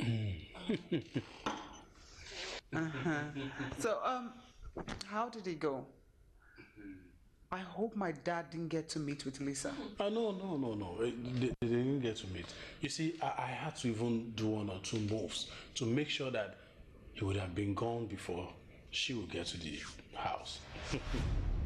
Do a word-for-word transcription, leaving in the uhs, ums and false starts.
uh-huh. So, um, how did it go? I hope my dad didn't get to meet with Lisa. Uh, no, no, no, no. Eh, They, they didn't get to meet. You see, I, I had to even do one or two moves to make sure that he would have been gone before she would get to the house.